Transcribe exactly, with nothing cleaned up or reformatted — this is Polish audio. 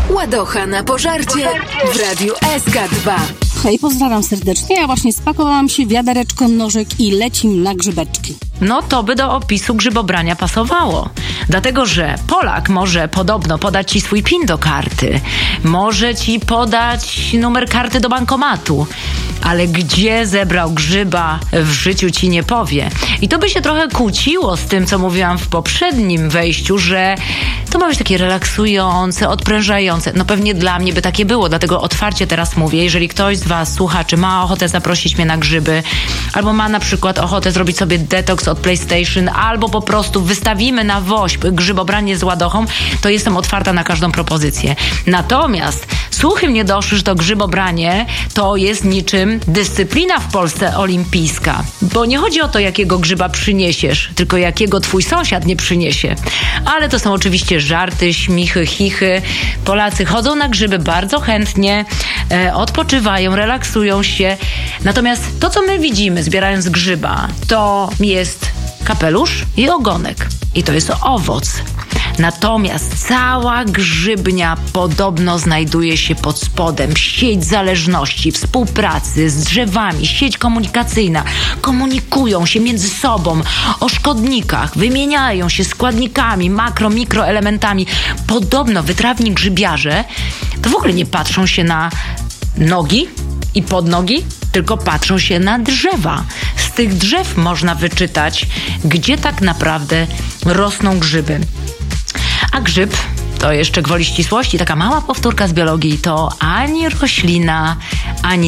Ładocha na pożarcie w Radiu S K dwa. Hej, pozdrawiam serdecznie. Ja właśnie spakowałam się, wiadereczko, nożyk i lecim na grzybeczki. No to by do opisu grzybobrania pasowało. Dlatego, że Polak może podobno podać ci swój PIN do karty. Może ci podać numer karty do bankomatu. Ale gdzie zebrał grzyba, w życiu ci nie powie. I to by się trochę kłóciło z tym, co mówiłam w poprzednim wejściu, że to ma być takie relaksujące, odprężające. No pewnie dla mnie by takie było, dlatego otwarcie teraz mówię, jeżeli ktoś z was, słuchaczy, ma ochotę zaprosić mnie na grzyby, albo ma na przykład ochotę zrobić sobie detoks od PlayStation, albo po prostu wystawimy na woźb grzybobranie z ładochą, to jestem otwarta na każdą propozycję. Natomiast słuchy mnie doszły, że to grzybobranie to jest niczym dyscyplina w Polsce olimpijska. Bo nie chodzi o to, jakiego grzyba przyniesiesz, tylko jakiego twój sąsiad nie przyniesie. Ale to są oczywiście żarty, śmichy, chichy. Polacy chodzą na grzyby bardzo chętnie, e, odpoczywają, relaksują się. Natomiast to, co my widzimy zbierając grzyba, to jest kapelusz i ogonek. I to jest owoc. Natomiast cała grzybnia podobno znajduje się pod spodem. Sieć zależności, współpracy z drzewami, sieć komunikacyjna. Komunikują się między sobą o szkodnikach, wymieniają się składnikami, makro, mikroelementami. Podobno wytrawni grzybiarze to w ogóle nie patrzą się na nogi i podnogi, tylko patrzą się na drzewa. Z tych drzew można wyczytać, gdzie tak naprawdę rosną grzyby. A grzyb, to jeszcze gwoli ścisłości, taka mała powtórka z biologii, to ani roślina, ani